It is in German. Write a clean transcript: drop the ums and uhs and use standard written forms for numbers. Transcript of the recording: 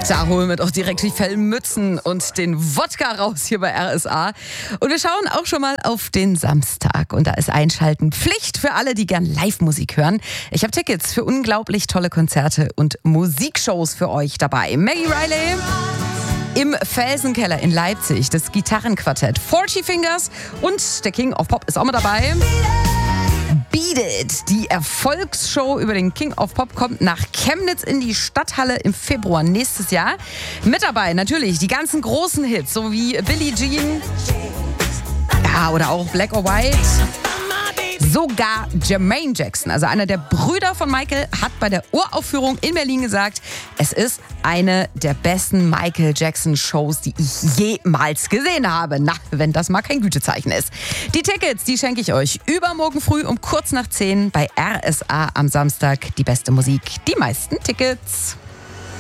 Da holen wir doch direkt die Fellmützen und den Wodka raus hier bei RSA. Und wir schauen auch schon mal auf den Samstag. Und da ist Einschalten Pflicht für alle, die gern Live-Musik hören. Ich habe Tickets für unglaublich tolle Konzerte und Musikshows für euch dabei. Maggie Riley im Felsenkeller in Leipzig, das Gitarrenquartett 40 Fingers und der King of Pop ist auch mit dabei. Beat It, die Erfolgsshow über den King of Pop, kommt nach Chemnitz in die Stadthalle im Februar nächstes Jahr. Mit dabei natürlich die ganzen großen Hits, so wie Billie Jean, ja, oder auch Black or White. Sogar Jermaine Jackson, also einer der Brüder von Michael, hat bei der Uraufführung in Berlin gesagt, es ist eine der besten Michael Jackson-Shows, die ich jemals gesehen habe. Na, wenn das mal kein Gütezeichen ist. Die Tickets, die schenke ich euch übermorgen früh um kurz nach 10 bei RSA am Samstag. Die beste Musik, die meisten Tickets.